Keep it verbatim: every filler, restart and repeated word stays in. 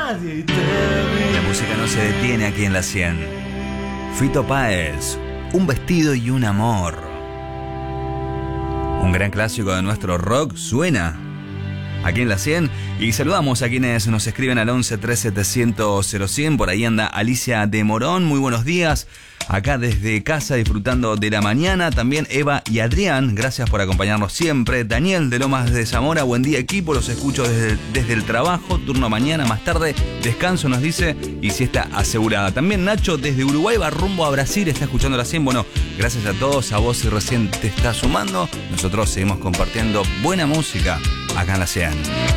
nadie y te vi. La música no se detiene aquí en la cien. Fito Páez, Un vestido y un amor. Un gran clásico de nuestro rock suena aquí en la cien. Y saludamos a quienes nos escriben al once tres setecientos cero cien. Por ahí anda Alicia de Morón. Muy buenos días. Acá desde casa disfrutando de la mañana. También Eva y Adrián, gracias por acompañarnos siempre. Daniel de Lomas de Zamora, buen día equipo, los escucho desde, desde el trabajo. Turno mañana, más tarde, descanso nos dice, y siesta asegurada. También Nacho desde Uruguay va rumbo a Brasil, está escuchando la cien. Bueno, gracias a todos, a vos si recién te estás sumando. Nosotros seguimos compartiendo buena música acá en la cien.